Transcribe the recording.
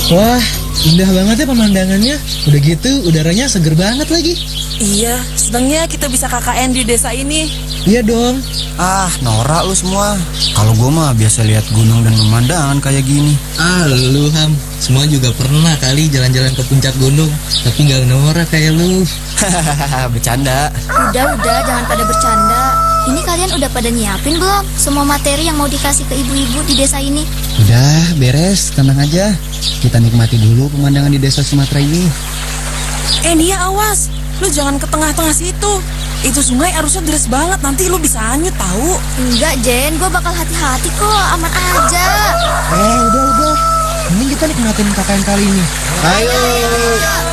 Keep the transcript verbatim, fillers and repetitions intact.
Wah, indah banget ya pemandangannya. Udah gitu udaranya seger banget lagi. Iya, senangnya kita bisa K K N di desa ini. Iya dong. Ah, norak lu semua. Kalau gue mah biasa lihat gunung dan pemandangan kayak gini. Ah, lu Ham, semua juga pernah kali jalan-jalan ke puncak gunung, tapi gak norak kayak lu. Hahaha, bercanda. Udah-udah, jangan pada bercanda. Ini kalian udah pada nyiapin belum semua materi yang mau dikasih ke ibu-ibu di desa ini? Udah, beres, tenang aja. Kita nikmati dulu pemandangan di desa Sumatera ini. Eh Nia, awas, lu jangan ke tengah-tengah situ. Itu sungai arusnya deras banget, nanti lu bisa hanyut tahu. Enggak, Jen, gue bakal hati-hati kok, aman aja. Eh, udah-udah. Mending kita nikmatin K K N kali ini. Ayo.